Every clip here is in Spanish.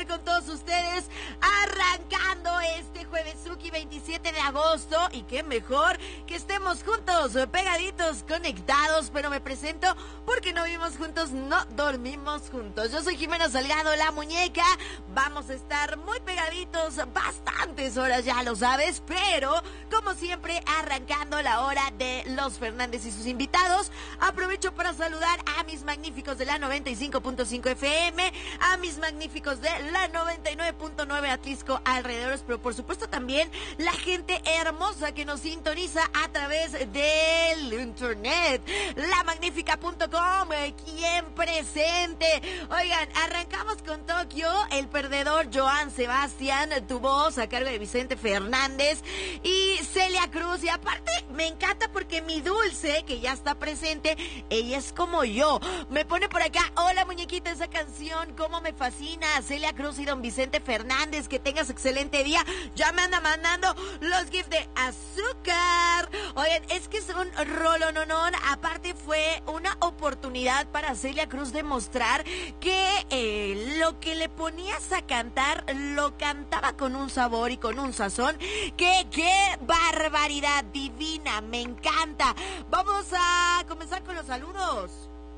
estar con todos ustedes arrancando este juevesuki 27 de agosto. Y qué mejor que estemos juntos, pegaditos, conectados. Pero me presento porque no vivimos juntos, no dormimos juntos. Yo soy Jimena Salgado, la muñeca. Vamos a estar muy pegaditos bastantes horas, ya lo sabes. Pero como siempre, arrancando la hora de los Fernández y sus invitados. Aprovecho para saludar a mis magníficos de la 95.5 FM, a mis magníficos de la 99.9 Atlisco alrededores, pero por supuesto también la gente hermosa que nos sintoniza a través del internet, lamagnífica.com, quien presente. Oigan, arrancamos con Tokio, el perdedor Joan Sebastián, tu voz a cargo de Vicente Fernández y Celia Cruz. Y aparte me encanta porque mi Dulce, que ya está presente, ella es como yo. Me pone por acá, hola muñequita, esa canción, cómo me fascina. Celia Cruz y don Vicente Fernández, que tengas excelente día. Ya me anda mandando los gifs de azúcar. Oigan, es que es un rolononón. Aparte fue una oportunidad para Celia Cruz demostrar que lo que le ponías a cantar, lo cantaba con un sabor y con un sazón. ¡Qué barbaridad divina! Me encanta. Vamos a comenzar con los saludos.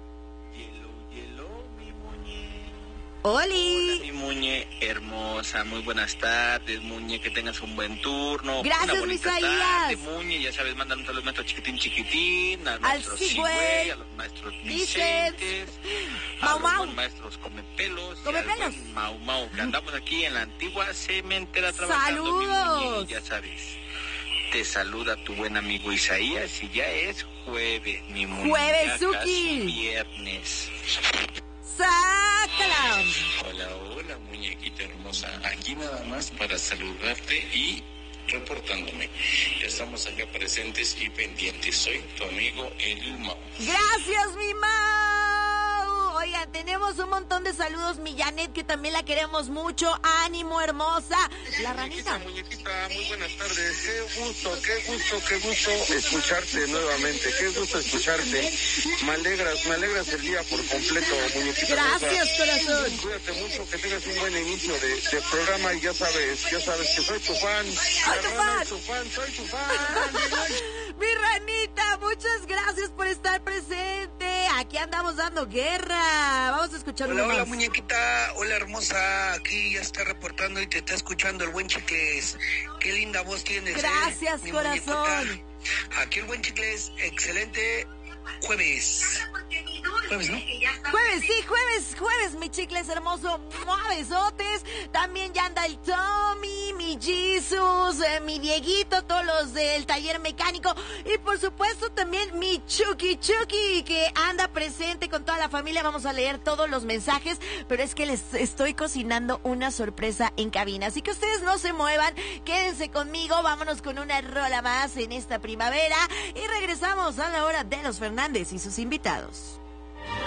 Mi muñe. ¡Oli! Hola, mi muñe hermosa, muy buenas tardes, muñe, que tengas un buen turno. Gracias, una bonita Misaías. tarde, muñe, ya sabes, mandan un saludo al maestro chiquitín, al maestro Sigüey, a los maestros Vicentes, a los buenos maestros Comepelos, y al buen Mau, que andamos aquí en la antigua cementera trabajando. ¡Saludos! Mi muñe, ya sabes. Te saluda tu buen amigo Isaías y ya es jueves, mi muñe. ¡Juevesuki! Casi viernes. ¡Sácala! Hola, muñequita hermosa. Aquí nada más para saludarte y reportándome. Ya estamos acá presentes y pendientes. Soy tu amigo el Mau. ¡Gracias, mi Mau! Oigan, tenemos un montón de saludos, mi Janet, que también la queremos mucho. ¡Ánimo, hermosa! La ranita. Muñequita, muy buenas tardes. Qué gusto escucharte nuevamente. Qué gusto escucharte. Me alegras el día por completo, muñequita. Gracias, hermosa. corazón. Cuídate mucho, que tengas un buen inicio de programa y ya sabes que soy tu fan. Soy tu fan. Mi ranita, muchas gracias por estar presente. Aquí andamos dando guerra. Vamos a escuchar uno Hola, más. muñequita, hola hermosa, aquí ya está reportando y te está escuchando el buen Chicles. Qué linda voz tienes. Gracias, mi corazón. muñequita. Aquí el buen Chicles, excelente jueves. Jueves, ¿no? Jueves, mi chicles hermoso, besotes. También ya anda el Tommy, mi Jesus, mi Dieguito, todos los del taller mecánico. Y por supuesto también mi Chucky, que anda presente con toda la familia. Vamos a leer todos los mensajes, pero es que les estoy cocinando una sorpresa en cabina. Así que ustedes no se muevan, quédense conmigo. Vámonos con una rola más en esta primavera. Y regresamos a la hora de los Fernández y sus invitados.